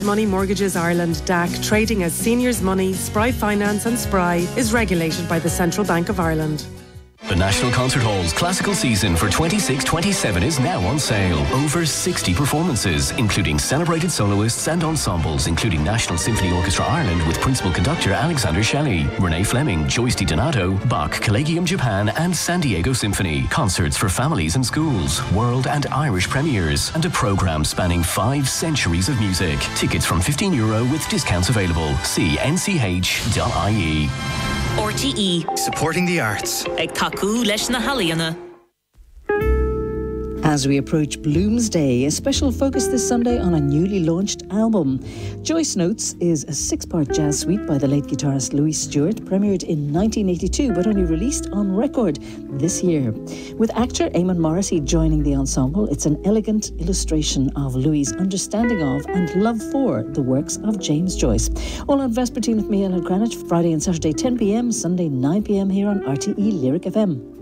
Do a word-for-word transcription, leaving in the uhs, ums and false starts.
Money Mortgages Ireland D A C, trading as Seniors Money, Spry Finance and Spry, is regulated by the Central Bank of Ireland. The National Concert Hall's classical season for twenty-six twenty-seven is now on sale. Over sixty performances, including celebrated soloists and ensembles, including National Symphony Orchestra Ireland with principal conductor Alexander Shelley, Renee Fleming, Joyce DiDonato, Bach, Collegium Japan and San Diego Symphony. Concerts for families and schools, world and Irish premieres, and a programme spanning five centuries of music. Tickets from fifteen euro with discounts available. See n c h dot i e. R T E. Supporting the arts. Ag taku leis na haliana. As we approach Bloomsday, a special focus this Sunday on a newly launched album. Joyce Notes is a six-part jazz suite by the late guitarist Louis Stewart, premiered in nineteen eighty-two but only released on record this year. With actor Eamon Morrissey joining the ensemble, it's an elegant illustration of Louis' understanding of and love for the works of James Joyce. All on Vespertine with me, Ellen Cranich, Friday and Saturday ten p m, Sunday nine p m here on R T E Lyric F M.